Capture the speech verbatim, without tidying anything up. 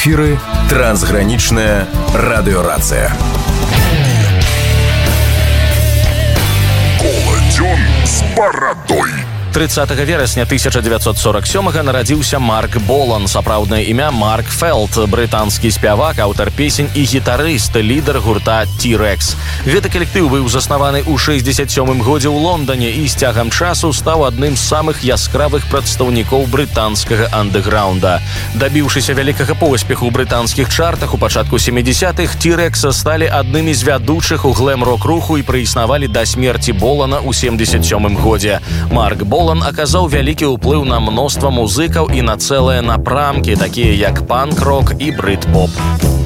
эфиры «Трансграничная радиорация». Колодён с бородой. трыццатага верасня тысяча девятьсот сорок сёмага нарадзіўся Марк Болан, сапраўднае імя Марк Фелт, брытанскі спявак, аўтар песень і гітарыст, лідар гурта T-Rex. Гэты калектыў быў заснаваны ў шэсцьдзесят сёмым годзе ў Лондане і з цягам часу стаў адным з самых яскравых прадстаўнікоў брытанскага андэграунда. Дабіўшыся вялікага поспеху ў брытанскіх чартах у пачатку сямідзесятых, T-Rex сталі аднымі з вядучых у глэм-рок-руху і праіснавалі да смерці Болана ў семдзесят сёмым годзе. Марк Болан Болан аказаў вялікі ўплыў на мноства музыкаў і на цэлыя напрамкі, такія як панк-рок і брыт-поп.